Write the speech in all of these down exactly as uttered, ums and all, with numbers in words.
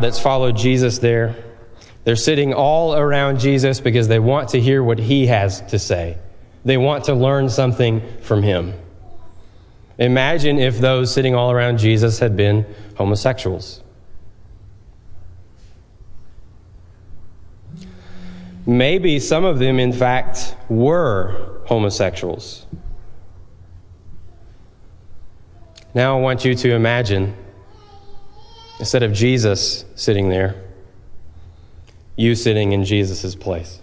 that's followed Jesus there. They're sitting all around Jesus because they want to hear what he has to say. They want to learn something from him. Imagine if those sitting all around Jesus had been homosexuals. Maybe some of them, in fact, were homosexuals. Now I want you to imagine, instead of Jesus sitting there, you sitting in Jesus' place.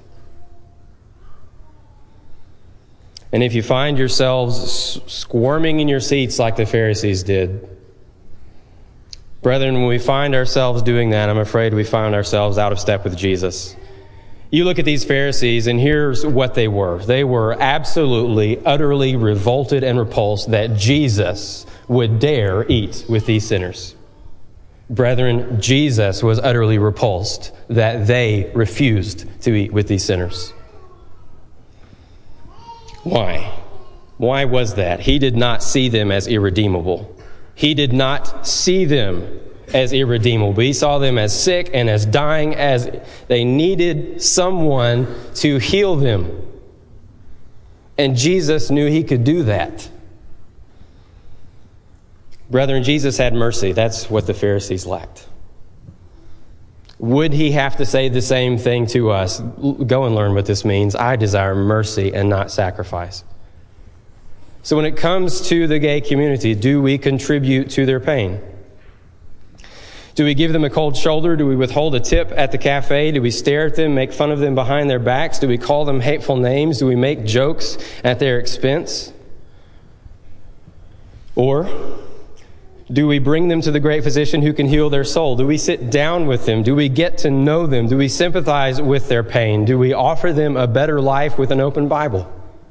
And if you find yourselves squirming in your seats like the Pharisees did, brethren, when we find ourselves doing that, I'm afraid we find ourselves out of step with Jesus. You look at these Pharisees, and here's what they were. They were absolutely, utterly revolted and repulsed that Jesus would dare eat with these sinners. Brethren, Jesus was utterly repulsed that they refused to eat with these sinners. Why? Why was that? He did not see them as irredeemable. He did not see them as irredeemable. He saw them as sick and as dying, as they needed someone to heal them. And Jesus knew he could do that. Brethren, Jesus had mercy. That's what the Pharisees lacked. Would he have to say the same thing to us? Go and learn what this means. I desire mercy and not sacrifice. So when it comes to the gay community, do we contribute to their pain? Do we give them a cold shoulder? Do we withhold a tip at the cafe? Do we stare at them, make fun of them behind their backs? Do we call them hateful names? Do we make jokes at their expense? Or do we bring them to the great physician who can heal their soul? Do we sit down with them? Do we get to know them? Do we sympathize with their pain? Do we offer them a better life with an open Bible?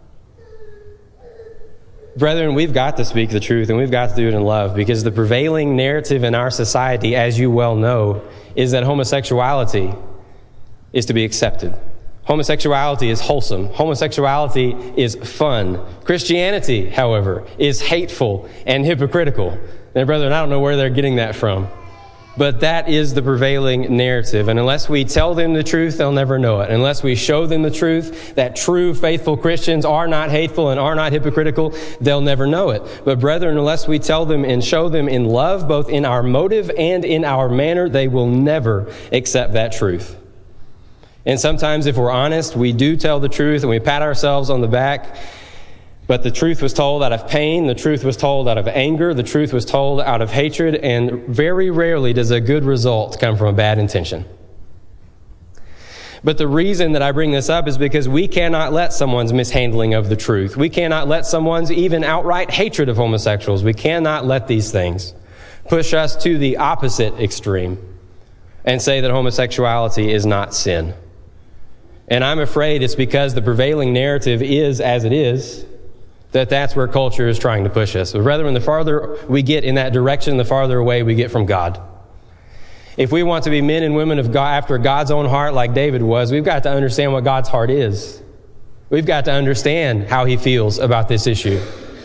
Brethren, we've got to speak the truth, and we've got to do it in love, because the prevailing narrative in our society, as you well know, is that homosexuality is to be accepted. Homosexuality is wholesome. Homosexuality is fun. Christianity, however, is hateful and hypocritical. And brethren, I don't know where they're getting that from. But that is the prevailing narrative. And unless we tell them the truth, they'll never know it. Unless we show them the truth, that true, faithful Christians are not hateful and are not hypocritical, they'll never know it. But brethren, unless we tell them and show them in love, both in our motive and in our manner, they will never accept that truth. And sometimes, if we're honest, we do tell the truth and we pat ourselves on the back. But the truth was told out of pain, the truth was told out of anger, the truth was told out of hatred, and very rarely does a good result come from a bad intention. But the reason that I bring this up is because we cannot let someone's mishandling of the truth. We cannot let someone's even outright hatred of homosexuals. We cannot let these things push us to the opposite extreme and say that homosexuality is not sin. And I'm afraid it's because the prevailing narrative is as it is, that that's where culture is trying to push us. But brethren, the farther we get in that direction, the farther away we get from God. If we want to be men and women of God after God's own heart like David was, we've got to understand what God's heart is. We've got to understand how he feels about this issue.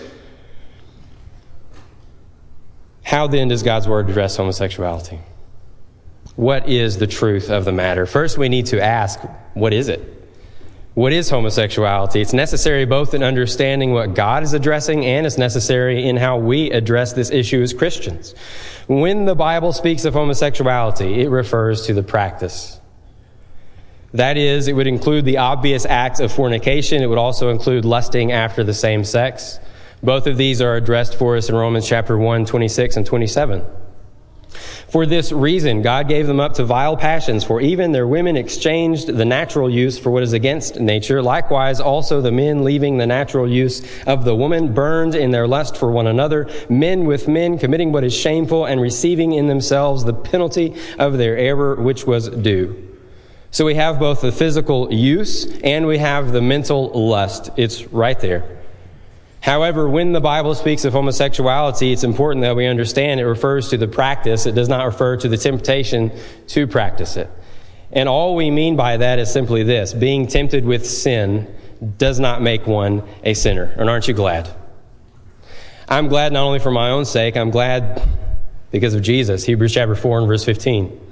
How then does God's word address homosexuality? What is the truth of the matter? First, we need to ask, what is it? What is homosexuality? It's necessary both in understanding what God is addressing, and it's necessary in how we address this issue as Christians. When the Bible speaks of homosexuality, it refers to the practice. That is, it would include the obvious acts of fornication. It would also include lusting after the same sex. Both of these are addressed for us in Romans chapter one, twenty-six and twenty-seven. For this reason, God gave them up to vile passions, for even their women exchanged the natural use for what is against nature. Likewise, also the men, leaving the natural use of the woman, burned in their lust for one another, men with men, committing what is shameful, and receiving in themselves the penalty of their error which was due. So we have both the physical use and we have the mental lust. It's right there. However, when the Bible speaks of homosexuality, it's important that we understand it refers to the practice. It does not refer to the temptation to practice it. And all we mean by that is simply this: being tempted with sin does not make one a sinner. And aren't you glad? I'm glad not only for my own sake, I'm glad because of Jesus. Hebrews chapter four and verse fifteen.